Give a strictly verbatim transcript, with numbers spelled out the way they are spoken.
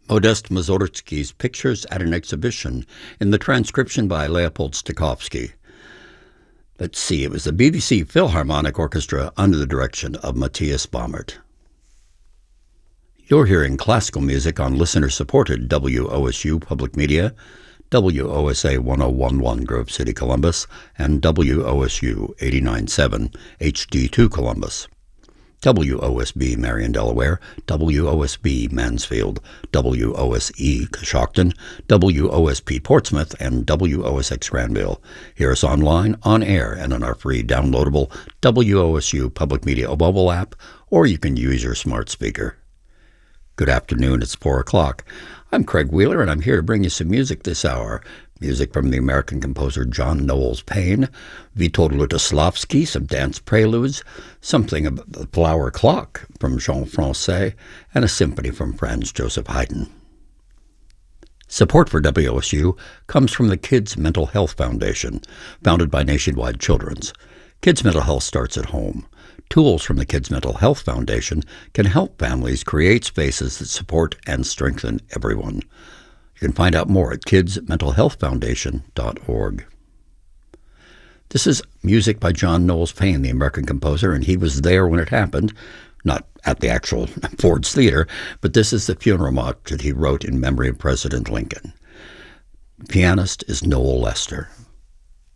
Modest Mussorgsky's Pictures at an Exhibition in the transcription by Leopold Stokowski. Let's see, it was the B B C Philharmonic Orchestra under the direction of Matthias Baumert. You're hearing classical music on listener-supported W O S U Public Media, W O S A one oh one point one Grove City, Columbus, and W O S U eighty-nine point seven H D two Columbus. W O S B Marion, Delaware, W O S B Mansfield, W O S E Coshocton, W O S P Portsmouth, and W O S X Granville. Hear us online, on air, and on our free downloadable W O S U Public Media mobile app, or you can use your smart speaker. Good afternoon, it's four o'clock. I'm Craig Wheeler, and I'm here to bring you some music this hour. Music from the American composer John Knowles Paine, Witold Lutosławski, some dance preludes, something about the flower clock from Jean Francais, and a symphony from Franz Joseph Haydn. Support for W O S U comes from the Kids Mental Health Foundation, founded by Nationwide Children's. Kids' mental health starts at home. Tools from the Kids Mental Health Foundation can help families create spaces that support and strengthen everyone. You can find out more at kids mental health foundation dot org. This is music by John Knowles Paine, the American composer, and he was there when it happened, not at the actual Ford's Theater, but this is the funeral march that he wrote in memory of President Lincoln. The pianist is Noel Lester.